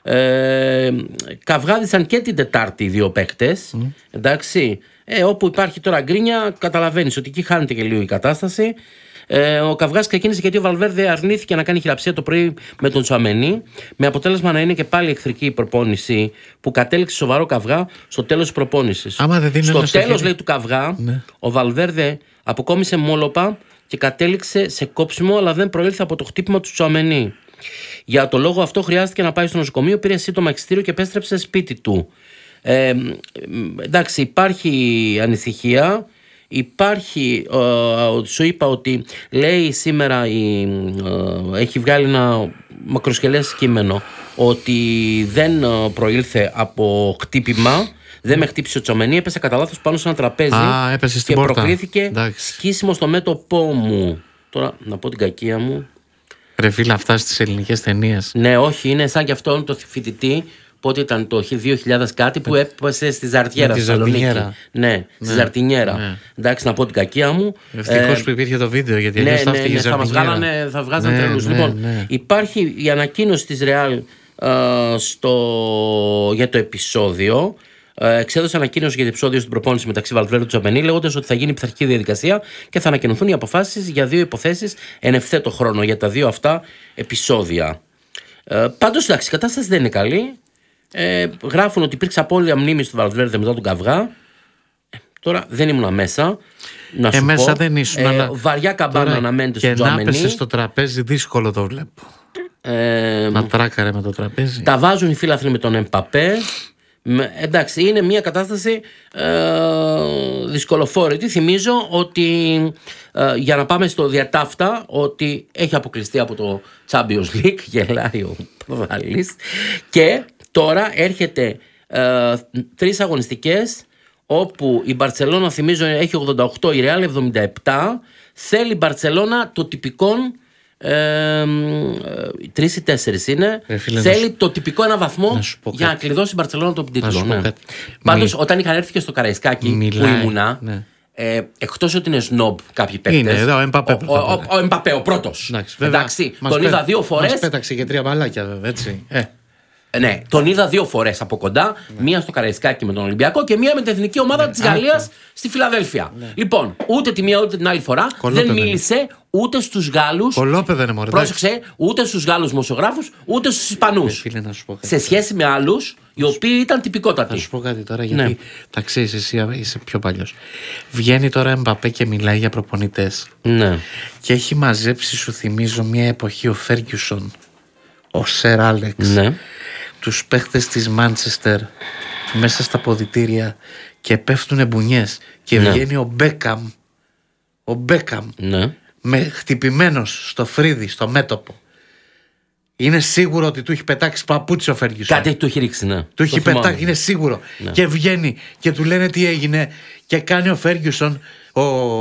Ε, καυγάδισαν και την Τετάρτη οι δύο παίκτες. Mm. Εντάξει. Ε, όπου υπάρχει τώρα γκρίνια, καταλαβαίνεις ότι εκεί χάνεται και λίγο η κατάσταση. Ε, ο καυγάς ξεκίνησε γιατί ο Βαλβέρδε αρνήθηκε να κάνει χειραψία το πρωί με τον Τσουαμενί, με αποτέλεσμα να είναι και πάλι εχθρική η προπόνηση, που κατέληξε σοβαρό καυγά στο τέλος της προπόνησης. Στο τέλος, λέει, του καυγά, ναι. ο Βαλβέρδε αποκόμισε μόλοπα και κατέληξε σε κόψιμο, αλλά δεν προήλθε από το χτύπημα του Τσουαμενί. Για το λόγο αυτό χρειάστηκε να πάει στο νοσοκομείο, πήρε σύντομα εξιτήριο και επέστρεψε σπίτι του. Ε, εντάξει, υπάρχει ανησυχία. Υπάρχει, ε, σου είπα ότι λέει σήμερα η, ε, έχει βγάλει ένα μακροσκελές κείμενο ότι δεν προήλθε από χτύπημα. Δεν με χτύπησε ο Τσουαμενί, έπεσε κατά λάθος πάνω σε ένα τραπέζι. Α, έπεσε στην και πόρτα. Προκλήθηκε σκίσιμο στο μέτωπό μου. Τώρα να πω την κακία μου. Ρε φίλε, αυτά στις ελληνικές ταινίες. Ναι, όχι, είναι σαν και αυτό το φοιτητή. Πότε ήταν το δύο χιλιάδες κάτι που έπεσε στη Ζαρτιέρα. Στη Ζαρτινιέρα. Ναι, ναι, στη Ζαρτινιέρα. Ναι. Εντάξει, να πω την κακία μου. Ευτυχώς ε, που υπήρχε το βίντεο, γιατί αλλιώς ναι, θα έφτυγε ναι, η Ζαρτινιέρα. Θα μας βγάλανε, θα βγάζανε ναι, τρελούς. Ναι, λοιπόν, ναι. υπάρχει η ανακοίνωση της Real uh, στο, για το επεισόδιο. Uh, εξέδωσε ανακοίνωση για το επεισόδιο στην προπόνηση μεταξύ Βαλβέρδε και Τσουαμενί, λέγοντας ότι θα γίνει πειθαρχική διαδικασία και θα ανακοινωθούν οι αποφάσεις για δύο υποθέσεις εν ευθέτω χρόνο για τα δύο αυτά επεισόδια. Uh, πάντως, εντάξει, η κατάσταση δεν είναι καλή. Ε, γράφουν ότι υπήρξε απώλεια μνήμης του Βαλβέρδε μετά τον καυγά. Ε, τώρα δεν ήμουν μέσα. Να σου ε, πω, μέσα δεν ήσουν, ε, αλλά βαριά καμπάνα αναμένεται στο Τσουαμενί. Και να πέσει στο τραπέζι, δύσκολο το βλέπω. Ε, να τράκαρε με το τραπέζι. Τα βάζουν οι φίλαθλοι με τον Εμπαπέ. Με, εντάξει, είναι μια κατάσταση ε, δυσκολοφόρητη. Θυμίζω ότι ε, για να πάμε στο διατάφτα, ότι έχει αποκλειστεί από το Champions League. Γελάει ο Παπαδάλης. Και τώρα έρχεται ε, τρεις αγωνιστικές, όπου η Μπαρτσελώνα, θυμίζω, έχει ογδόντα οκτώ, η Ρεάλ εβδομήντα επτά. Θέλει η Μπαρτσελώνα το τυπικό. Ε, τρεις ή τέσσερις είναι. Ε, φίλε, θέλει σου... το τυπικό ένα βαθμό να για να κλειδώσει η Μπαρτσελώνα τον τίτλο. Ναι. Πάντως, Μι... όταν είχαν έρθει και στο Καραϊσκάκι Μιλάει, που ήμουνα, ναι. ε, εκτός ότι είναι σνόμπ κάποιοι παίκτες. Είναι εδώ ο Εμπαπέ. Ο, ο, ο, ο Εμπαπέ, ο πρώτος. Εντάξει, βέβαια, Εντάξει, τον πέ... είδα δύο φορές. Μας πέταξε και τρία μπαλάκια, βέβαια, έτσι. Ε. Ναι, τον είδα δύο φορές από κοντά. Ναι. Μία στο Καραϊσκάκι με τον Ολυμπιακό και μία με την εθνική ομάδα ναι. της Γαλλίας στη Φιλαδέλφια. Ναι. Λοιπόν, ούτε τη μία ούτε την άλλη φορά Κολόπεδε. δεν μίλησε ούτε στους Γάλλους. Κολόπεδε είναι μωρέ. Πρόσεξε, ούτε στους Γάλλους δημοσιογράφους, ούτε στους Ισπανούς. Ε, φίλε, σε σχέση με άλλους, οι οποίοι ήταν τυπικότατοι. Θα σου πω κάτι τώρα, γιατί ναι. τα ξέρεις, εσύ είσαι πιο παλιός. Βγαίνει τώρα Εμπαπέ και μιλάει για προπονητές. Ναι. Και έχει μαζέψει, σου θυμίζω, μια εποχή ο Φέργκιουσον, ο Σερ Άλεξ. Ναι. Τους παίχτες της Μάντσεστερ μέσα στα ποδητήρια και πέφτουνε μπουνιές και ναι. βγαίνει ο Μπέκαμ ο Μπέκαμ ναι. με χτυπημένος στο φρύδι, στο μέτωπο. Είναι σίγουρο ότι του έχει πετάξει παπούτσι ο Φέργκιουσον. Κάτι του έχει ρίξει, ναι. Του έχει πετάξει, είναι σίγουρο. Ναι. Και βγαίνει και του λένε τι έγινε και κάνει ο Φέργκιουσον, ο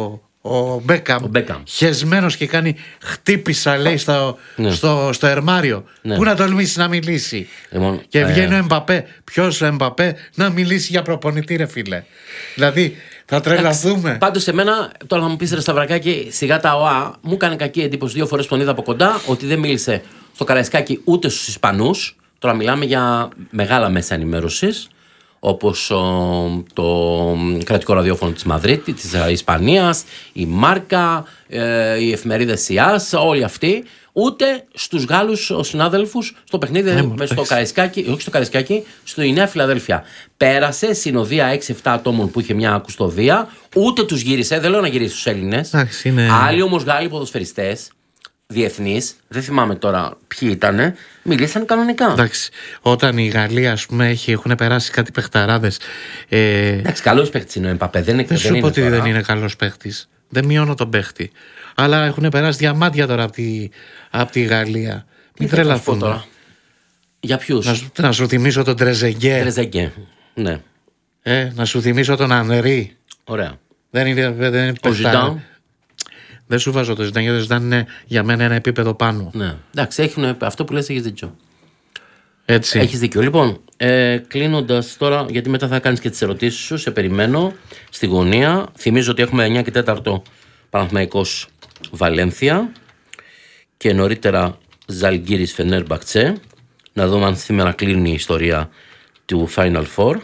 Ο Μπέκαμ, χεσμένος και κάνει χτύπησα, λέει, στο, ναι. στο, στο ερμάριο. Ναι. Πού να τολμήσει να μιλήσει. Λοιπόν, και ε... βγαίνει ο Εμπαπέ. Ποιος ο Εμπαπέ να μιλήσει για προπονητή, ρε φίλε. Δηλαδή θα τρελαθούμε. Πάντως σε μένα, τώρα θα μου πεις ρε Σταυρακάκη, σιγά τα ΟΑ, μου έκανε κακή εντύπωση δύο φορές που τον είδα από κοντά, ότι δεν μίλησε στο Καραϊσκάκι ούτε στους Ισπανούς. Τώρα μιλάμε για μεγάλα μέσα ενημέρωσης, όπως ο, το κρατικό ραδιόφωνο της Μαδρίτη, της Ισπανίας, η Μάρκα, ε, η εφημερίδα ΣΙΑΣ, όλοι αυτοί. ούτε στους Γάλλους συνάδελφους στο παιχνίδι ναι, με στο Καραϊσκάκι, όχι στο Καραϊσκάκι, στη Νέα Φιλαδέλφια. Πέρασε συνοδεία έξι εφτά ατόμων που είχε μια κουστοδία, ούτε τους γύρισε. Δεν λέω να γυρίσει στους Έλληνες. Είναι... Άλλοι όμως Γάλλοι ποδοσφαιριστές, διεθνείς, δεν θυμάμαι τώρα ποιοι ήταν, μιλήσαν κανονικά. Εντάξει, όταν η Γαλλία, ας πούμε, έχει, έχουν περάσει κάτι παιχταράδες. Ε... Εντάξει, καλός παίχτης είναι ο Εμπαπέ. Δεν, δεν, δεν σου πω ότι τώρα. Δεν είναι καλός παίχτης. Δεν μειώνω τον παίχτη. Αλλά έχουν περάσει διαμάντια τώρα από τη, από τη Γαλλία. Μην τρελαθούν τώρα. Για ποιους? Να, να σου θυμίσω τον Τρεζεγκέ. Τρεζεγκέ, ναι. Ε, να σου θυμίσω τον Ανρί. Ωραία. Δεν είναι, δεν είναι ο Ζιντάν. Δεν σου βάζω το Ζιντάν, γιατί το Ζιντάν είναι για μένα ένα επίπεδο πάνω. Ναι. Εντάξει, έχουν, αυτό που λες έχεις δίκιο. Έτσι. Έχεις δίκιο. Λοιπόν, ε, κλείνοντας τώρα, γιατί μετά θα κάνεις και τις ερωτήσεις σου, σε περιμένω στη γωνία. Θυμίζω ότι έχουμε εννιά και τέσσερα Παναθηναϊκός Βαλένθια και νωρίτερα Ζαλγκίρις Φενέρμπαχτσε. Να δούμε αν σήμερα κλείνει η ιστορία του Final Four.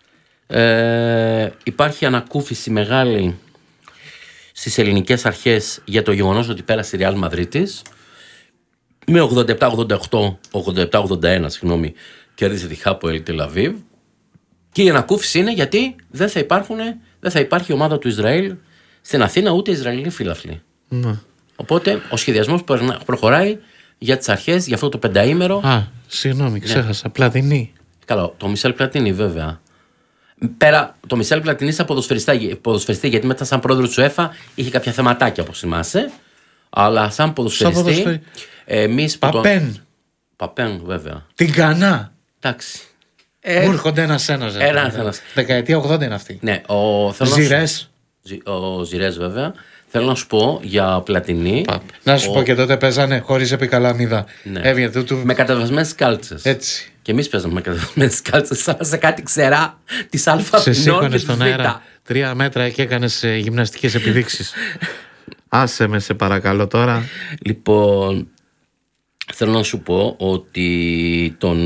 Ε, υπάρχει ανακούφιση μεγάλη στις ελληνικές αρχές για το γεγονός ότι πέρασε η Ρεάλ Μαδρίτης με ογδόντα επτά ογδόντα οκτώ, ογδόντα επτά ογδόντα ένα, συγγνώμη, κέρδισε τη Χάποελ Τελ Αβίβ. Και η ανακούφιση είναι γιατί δεν θα, υπάρχουν, δεν θα υπάρχει ομάδα του Ισραήλ στην Αθήνα, ούτε Ισραηλινοί φίλαθλοι. Ναι. Οπότε ο σχεδιασμός προχωράει για τις αρχές, για αυτό το πενταήμερο. Α, συγγνώμη, ξέχασα. Ναι. Πλατινί. Καλό, το Μισελ Πλατινί, βέβαια. Πέρα, το Μισελ Πλατινί σαν ποδοσφαιριστή, γιατί μετά σαν πρόεδρο του ΕΦΑ είχε κάποια θεματάκια, όπως θυμάσαι. Αλλά σαν ποδοσφαιριστή. Εμείς Παπέν. Τον... Παπέν, βέβαια. Την Κανά. Εντάξει. Ε... Μου έρχονται ένας-ένας. Ένας-ένας. Δεκαετία ογδόντα είναι αυτή. Ναι, ο... Ζηρές. Ο Ζηρές, βέβαια. Θέλω να σου πω για Πλατινί. Πα. Να σου ο... πω και τότε παίζανε χωρίς επικαλαμίδα. Ναι. Έβγαινε, του, του... Με κατεβασμένες κάλτσες. Έτσι. Και εμείς παίζαμε με κατεβασμένες κάλτσες, σαν σε κάτι ξερά της Αλφα σε σήκωνε στον αέρα τρία μέτρα και έκανες ε, γυμναστικές επιδείξεις. Άσε με, σε παρακαλώ τώρα. Λοιπόν, θέλω να σου πω ότι τον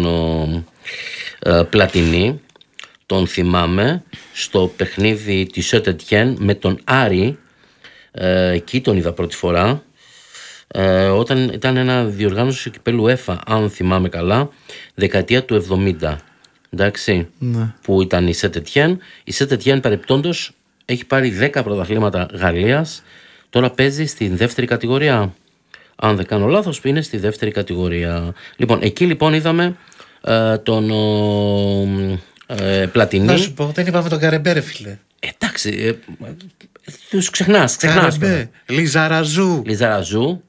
ε, Πλατινί τον θυμάμαι στο παιχνίδι της Σεντ-Ετιέν με τον Άρη. Ε, εκεί τον είδα πρώτη φορά, ε, όταν ήταν ένα διοργάνωση κυπέλου ΕΦΑ, αν θυμάμαι καλά, δεκαετία του εβδομήντα. Εντάξει, ναι. Που ήταν η Σεντ-Ετιέν. Η Σεντ-Ετιέν παρεπτόντως έχει πάρει δέκα πρωταθλήματα Γαλλίας. Τώρα παίζει στην δεύτερη κατηγορία. Αν δεν κάνω λάθος, είναι στη δεύτερη κατηγορία. Λοιπόν, εκεί λοιπόν είδαμε ε, τον ε, Πλατινί. Να σου πω, δεν είπαμε τον Καρεμπέρε, φίλε. Εντάξει, ε, τους ξεχνάς, ξεχνάς. Λιζαραζού. Λιζαραζού.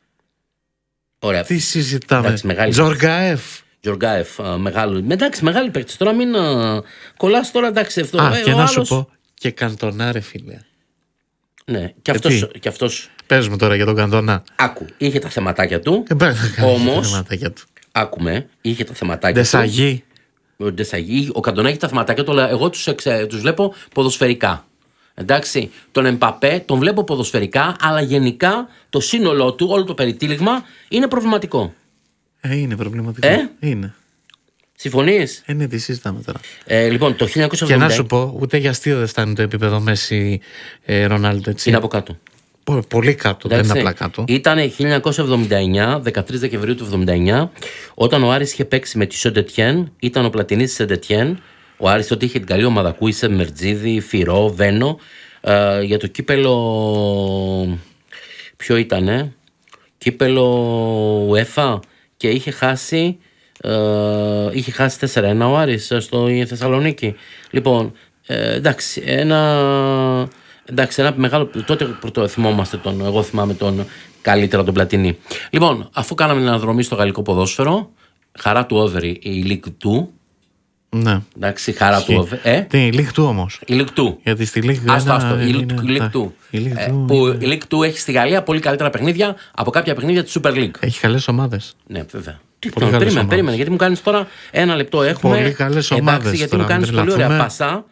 Ωραία. Τι συζητάμε. Εντάξει, Τζοργαέφ. Τζοργάεφ, μεγάλο. Εντάξει, μεγάλη παίκτης. Τώρα μην uh, κολλάς τώρα, εντάξει. Αυτό. Α, ε, και να άλλος... σου πω, και Καντονά, ρε φίλε. Ναι, και αυτός, και αυτός. Πες μου τώρα για τον Καντονά. Άκου, είχε τα θεματάκια του. Ε, όμως, θεματάκια του. Άκουμε, είχε τα θεματάκια Ντεσαγί. του. Ο Ντεσαγί. Ο Καντονά είχε τα θεματάκια του, αλλά εγώ τους, εξε, τους βλέπω ποδοσφαιρικά. Εντάξει, τον Εμπαπέ τον βλέπω ποδοσφαιρικά, αλλά γενικά το σύνολό του, όλο το περιτύλιγμα είναι προβληματικό. Ε, είναι προβληματικό. Ε? Είναι. Συμφωνείς? Ε, ναι, τι συζητάμε τώρα. Ε, λοιπόν, το χίλια εννιακόσια εβδομήντα. Και να σου πω, ούτε για αστείο δεν φτάνει το επίπεδο Μέση ε, Ρονάλντο, έτσι. Είναι από κάτω. Πο, πολύ κάτω, εντάξει, δεν είναι απλά κάτω. Ήταν χίλια εννιακόσια εβδομήντα εννιά, δεκατρείς Δεκεμβρίου του εβδομήντα εννιά, όταν ο Άρης είχε παίξει με τη Σεντ-Ετιέν, ήταν ο Πλατινής της Σεντ-Ετιέν. Ο Άρης τότε είχε την καλή ομάδα Κούισε, Μερτζίδη, Φυρό, Βένο. Ε, για το κύπελο. Ποιο ήτανε? Κύπελο UEFA. Και είχε χάσει, ε, είχε χάσει τέσσερα ένα ο Άρης στο Θεσσαλονίκη. Λοιπόν, ε, εντάξει, ένα, εντάξει, ένα μεγάλο. Τότε πρώτο θυμόμαστε τον. Εγώ θυμάμαι τον καλύτερα τον Πλατινί. Λοιπόν, αφού κάναμε την αναδρομή στο γαλλικό ποδόσφαιρο, χαρά του over η League δύο. Ναι. Εντάξει, χαρά του over. Ε? Τι, η League δύο όμως. Η League δύο. Γιατί στη League Άστο, ένα, άστο. Η είναι... League δύο. Η League ε, δύο που είναι... η League δύο έχει στη Γαλλία πολύ καλύτερα παιχνίδια από κάποια παιχνίδια της Super League. Έχει καλές ομάδες. Ναι, βέβαια. Τι πολύ περίμενε, ομάδες. περίμενε, γιατί μου κάνεις τώρα ένα λεπτό. Έχουμε. Πολύ καλές ομάδες. Εντάξει, γιατί μου κάνεις πολύ ωραία πάσα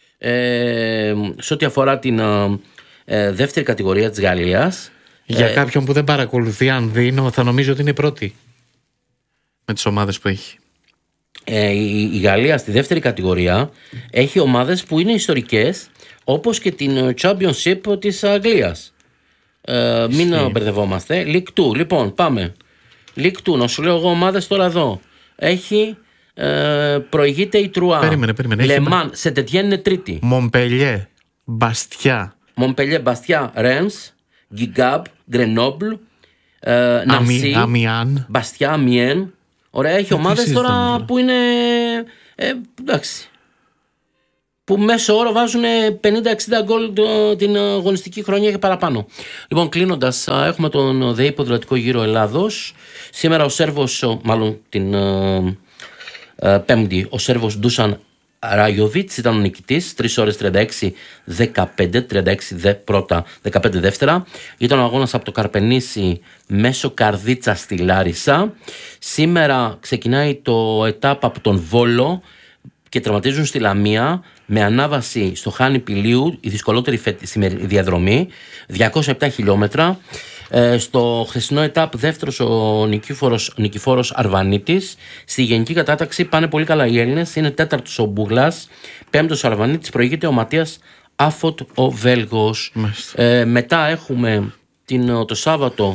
ε, σε ό,τι αφορά την ε, δεύτερη κατηγορία της Γαλλίας. Για ε, κάποιον που δεν παρακολουθεί, αν δει, θα νομίζει ότι είναι η πρώτη με τις ομάδες που έχει. Ε, η, η Γαλλία στη δεύτερη κατηγορία έχει ομάδες που είναι ιστορικές, όπως και την Championship της Αγγλίας. Ε, μην Στη. μπερδευόμαστε. League δύο. Λοιπόν, πάμε. League δύο, να σου λέω εγώ ομάδες τώρα εδώ. Έχει. Ε, προηγείται η Τρουά. Περίμενε, περίμενε. Λεμάν, Σεντετιέν είναι τρίτη. Μομπελιέ, Μπαστιά. Μομπελιέ, Μπαστιά, Ρένς, Γκιγκάμπ, Γκρενόμπλ, ε, Νανσί, Αμιάν. Μπαστιά, Αμιέν. Ωραία, έχει ομάδες τώρα που είναι. Ε, εντάξει. Που μέσω όρο βάζουν πενήντα εξήντα γκολ την αγωνιστική χρονιά και παραπάνω. Λοιπόν, κλείνοντας, έχουμε τον ΔΕΗ Ποδηλατικό Γύρο Ελλάδος. Σήμερα ο Σέρβος, μάλλον την ε, ε, Πέμπτη, ο Σέρβος Ντούσαν Ράγιοβιτς ήταν ο νικητής. τρεις ώρες τριάντα έξι δεκαπέντε, τριάντα έξι δε πρώτα, δεκαπέντε δεύτερα. Ήταν ο αγώνας από το Καρπενήσι μέσω Καρδίτσα στη Λάρισα. Σήμερα ξεκινάει το ετάπ από τον Βόλο και τερματίζουν στη Λαμία με ανάβαση στο Χάνι Πηλίου, η δυσκολότερη διαδρομή, διακόσια επτά χιλιόμετρα. Ε, στο χθεσινό ετάπ δεύτερος ο Νικήφορος, Νικηφόρος Αρβανίτης. Στη γενική κατάταξη πάνε πολύ καλά οι Έλληνες. Είναι τέταρτος ο Μπουγλάς, πέμπτος ο Αρβανίτης, προηγείται ο Ματίας Άφωτ ο Βέλγος. Ε, μετά έχουμε την, το Σάββατο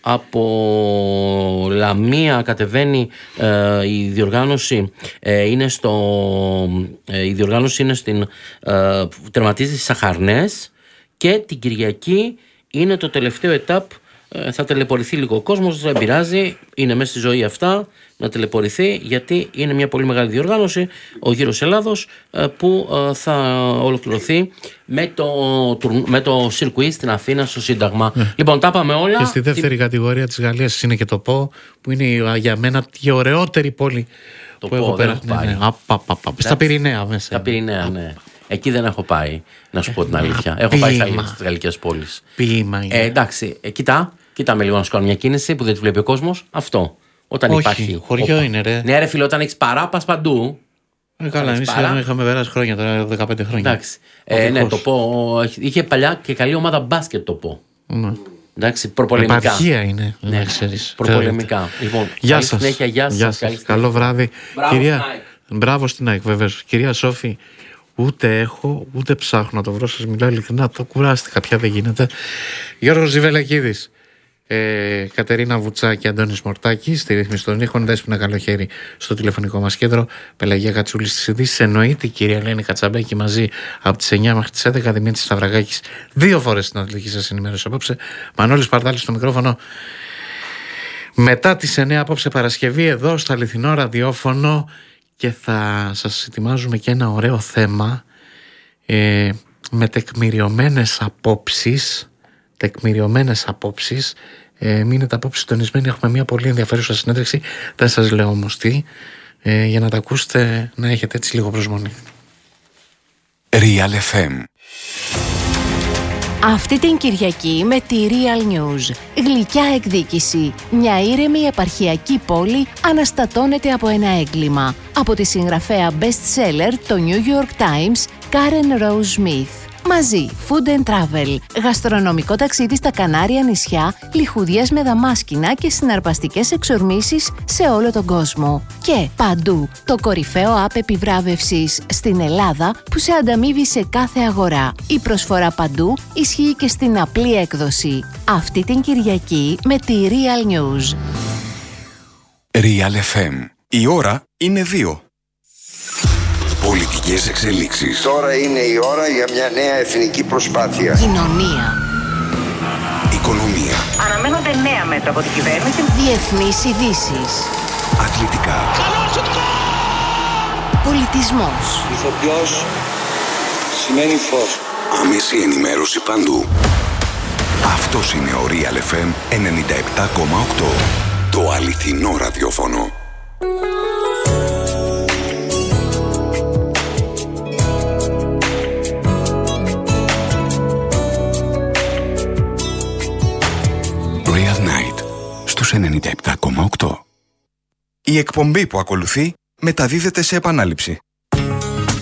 από Λαμία κατεβαίνει ε, η διοργάνωση ε, είναι στο ε, η διοργάνωση είναι στην ε, τερματίζει στις Σαχαρνές και την Κυριακή είναι το τελευταίο ετάπ. Ε, θα τηλεπορηθεί λίγο ο κόσμος, δεν πειράζει, είναι μέσα στη ζωή αυτά να τηλεπορηθεί, γιατί είναι μια πολύ μεγάλη διοργάνωση, ο Γύρος Ελλάδος, ε, που ε, θα ολοκληρωθεί με το, με το σιρκουί στην Αθήνα στο Σύνταγμα. Ε. Λοιπόν, τα πάμε όλα. Και στη δεύτερη Τη... κατηγορία της Γαλλίας είναι και το Πο, που είναι για μένα η ωραιότερη πόλη το που έχω πέρα. Ναι, ναι. Α, πα, πα, πα. Στα Πυρηναία μέσα. Στα Πυρηναία, ναι. Εκεί δεν έχω πάει, να σου πω την αλήθεια. Έχω πάει στις γαλλικές πόλεις. Ποίημα είναι. Ε, εντάξει, ε, κοιτά, κοιτάμε λίγο να σου κάνω μια κίνηση που δεν τη βλέπει ο κόσμος. Αυτό. Όταν Όχι, υπάρχει. Χωριό οπα. Είναι, ρε. Ναι, ρε φίλε, όταν έχεις παρά, πας παντού. Ε, καλά, εμείς παρά... είχαμε περάσει χρόνια τώρα, δεκαπέντε χρόνια. Εντάξει. Ε, ναι, το πω. Είχε παλιά και καλή ομάδα μπάσκετ το πω. Ναι. Εντάξει, προπολεμικά. Επαρχία είναι, ναι, να ξέρεις. Προπολεμικά. Λοιπόν, γεια σας. Συνέχεια, γεια σας. Γεια σας. Καλό βράδυ. Μπράβο, Κυρία... Μπράβο στην ΑΕΚ, βεβαίως. Κυρία Σόφη, ούτε έχω, ούτε ψάχνω να το βρω. Σας μιλάω ειλικρινά, το κουράστηκα πια, δεν γίνεται. Γιώργος Ζιβελακίδης, ε, Κατερίνα Βουτσά και Αντώνης Μορτάκης στη ρύθμιση των ήχων. Δέσποινα Καλοχέρι στο τηλεφωνικό μας κέντρο. Πελαγία Κατσούλη στις ειδήσεις. Εννοείται η κυρία Ελένη Κατσαμπέκη μαζί από τις εννιά μέχρι τις έντεκα. Δημήτρης Σταυραγάκης δύο φορές στην αθλητική σας ενημέρωση απόψε. Μανώλης Παρτάλης στο μικρόφωνο. Μετά τις εννιά απόψε Παρασκευή εδώ στο αληθινό ραδιόφωνο. Και θα σας ετοιμάζουμε και ένα ωραίο θέμα ε, με τεκμηριωμένες απόψεις, τεκμηριωμένες απόψεις, ε, μείνετε απόψεις τονισμένοι, έχουμε μια πολύ ενδιαφέρουσα συνέντευξη, δεν σας λέω όμως τι, ε, για να τα ακούσετε, να έχετε έτσι λίγο προσμονή. Real εφ εμ. Αυτή την Κυριακή με τη Real News. Γλυκιά εκδίκηση. Μια ήρεμη επαρχιακή πόλη αναστατώνεται από ένα έγκλημα. Από τη συγγραφέα best seller το New York Times, Karen Rose Smith. Μαζί, food and travel, γαστρονομικό ταξίδι στα Κανάρια νησιά, λιχουδιές με δαμάσκηνα και συναρπαστικές εξορμήσεις σε όλο τον κόσμο. Και παντού, το κορυφαίο app επιβράβευσης στην Ελλάδα που σε ανταμείβει σε κάθε αγορά. Η προσφορά παντού ισχύει και στην απλή έκδοση. Αυτή την Κυριακή με τη Real News. Real εφ εμ. Η ώρα είναι δύο. Πολιτικές εξελίξεις. Τώρα είναι η ώρα για μια νέα εθνική προσπάθεια. Κοινωνία. Οικονομία. Αναμένονται νέα μέτρα από την κυβέρνηση. Διεθνείς ειδήσεις. Αθλητικά. Πολιτισμός. Ηθοποιός σημαίνει φως. Άμεση ενημέρωση παντού. Αυτός είναι ο Real εφ εμ ενενήντα επτά κόμμα οκτώ. Το αληθινό ραδιόφωνο. Real Night στους ενενήντα επτά κόμμα οκτώ. Η εκπομπή που ακολουθεί μεταδίδεται σε επανάληψη.